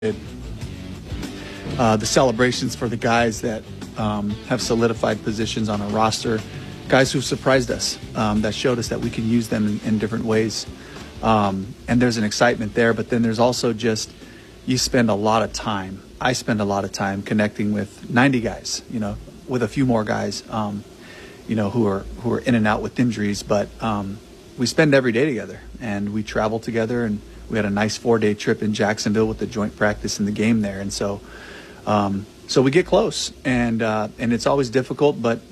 The celebrations for the guys that have solidified positions on our roster, guys who've surprised us, that showed us that we can use them in different ways. And there's an excitement there, but then there's also just, you spend a lot of time. I spend a lot of time connecting with 90 guys, with a few more guys, who are in and out with injuries, but we spend every day together and we travel together, and we had a nice 4-day trip in Jacksonville with the joint practice and the game there. And so we get close, and it's always difficult, but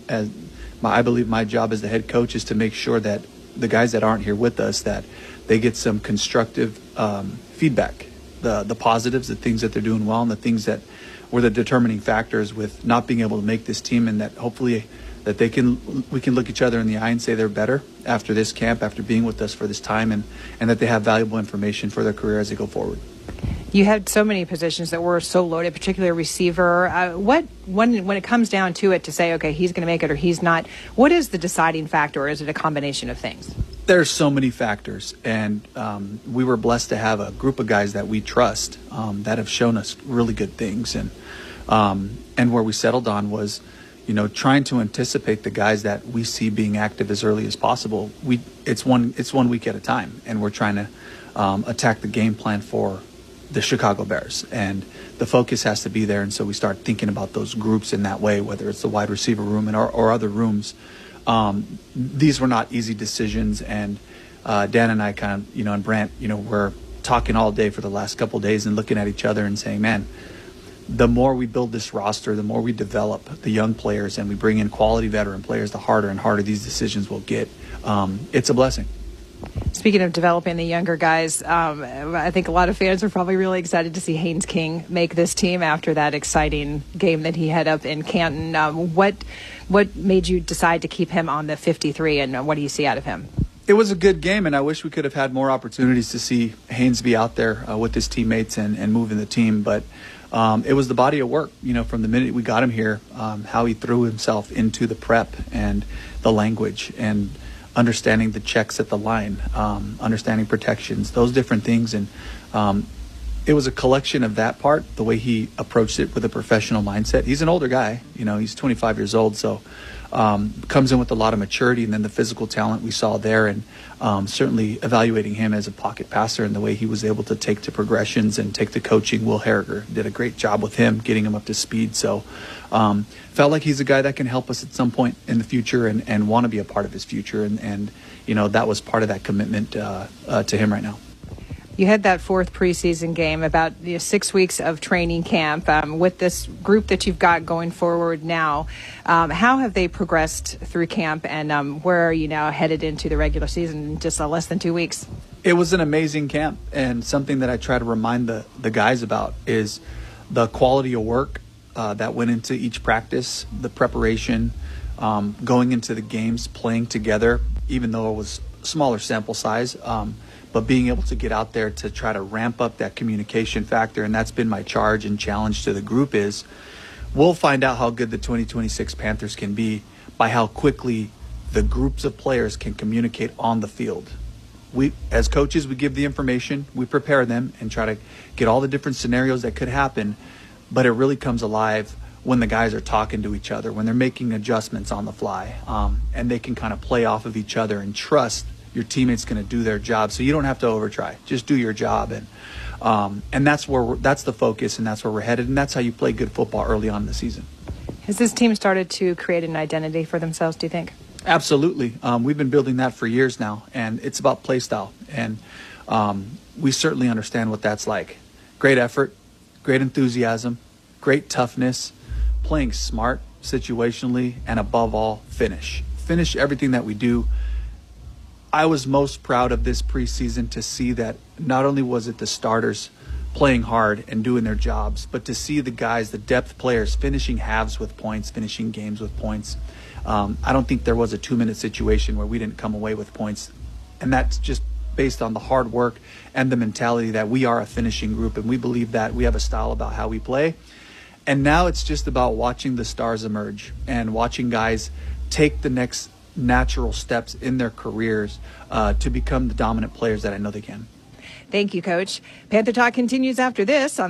I believe my job as the head coach is to make sure that the guys that aren't here with us, that they get some constructive feedback, the positives, the things that they're doing well, and the things that were the determining factors with not being able to make this team, and that hopefully that we can look each other in the eye and say they're better after this camp, after being with us for this time, and that they have valuable information for their career as they go forward. You had so many positions that were so loaded, particularly a receiver. When it comes down to it, to say, okay, he's going to make it or he's not, what is the deciding factor, or is it a combination of things? There's so many factors, and we were blessed to have a group of guys that we trust that have shown us really good things, and where we settled on was, trying to anticipate the guys that we see being active as early as possible. It's one week at a time, and we're trying to attack the game plan for the Chicago Bears, and the focus has to be there. And so we start thinking about those groups in that way, whether it's the wide receiver room or other rooms. These were not easy decisions, and Dan and I kind of, and Brant, we're talking all day for the last couple of days and looking at each other and saying, man, the more we build this roster, the more we develop the young players and we bring in quality veteran players, the harder and harder these decisions will get. It's a blessing. Speaking of developing the younger guys, I think a lot of fans are probably really excited to see Haynes King make this team after that exciting game that he had up in Canton. What made you decide to keep him on the 53, and what do you see out of him? It was a good game, and I wish we could have had more opportunities to see Haynes be out there with his teammates and moving the team. But it was the body of work, from the minute we got him here, how he threw himself into the prep and the language and understanding the checks at the line, understanding protections, those different things. And it was a collection of that part, the way he approached it with a professional mindset. He's an older guy, he's 25 years old, so comes in with a lot of maturity, and then the physical talent we saw there, and certainly evaluating him as a pocket passer and the way he was able to take to progressions and take the coaching. Will Harriger did a great job with him, getting him up to speed. So felt like he's a guy that can help us at some point in the future and want to be a part of his future. And that was part of that commitment to him right now. You had that fourth preseason game, about 6 weeks of training camp. With this group that you've got going forward now, how have they progressed through camp, and where are you now headed into the regular season in just less than 2 weeks? It was an amazing camp, and something that I try to remind the guys about is the quality of work that went into each practice, the preparation, going into the games, playing together, even though it was smaller sample size, but being able to get out there to try to ramp up that communication factor. And that's been my charge and challenge to the group is we'll find out how good the 2026 Panthers can be by how quickly the groups of players can communicate on the field. We, as coaches, we give the information, we prepare them and try to get all the different scenarios that could happen, but it really comes alive when the guys are talking to each other, when they're making adjustments on the fly, and they can kind of play off of each other and trust your teammate's going to do their job, so you don't have to overtry. Just do your job, and that's that's the focus, and that's where we're headed, and that's how you play good football early on in the season. Has this team started to create an identity for themselves, do you think? Absolutely. We've been building that for years now, and it's about play style, and we certainly understand what that's like. Great effort, great enthusiasm, great toughness, playing smart situationally, and above all, finish everything that we do. I was most proud of this preseason to see that not only was it the starters playing hard and doing their jobs, but to see the guys, the depth players, finishing halves with points, finishing games with points. I don't think there was a 2-minute situation where we didn't come away with points. And that's just based on the hard work and the mentality that we are a finishing group, and we believe that we have a style about how we play. And now it's just about watching the stars emerge and watching guys take the next natural steps in their careers to become the dominant players that I know they can. Thank you, Coach. Panther Talk continues after this on